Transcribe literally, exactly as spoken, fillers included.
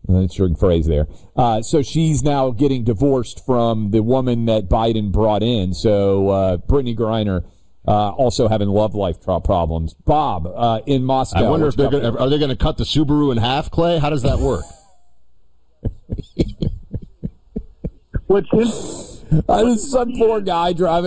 Interesting phrase there. Uh, so she's now getting divorced from the woman that Biden brought in. So uh, Brittany Griner uh, also having love life problems. Bob uh, in Moscow. I wonder if they're gonna, are they going to cut the Subaru in half, Clay? How does that work? What's his? Uh, some poor guy driving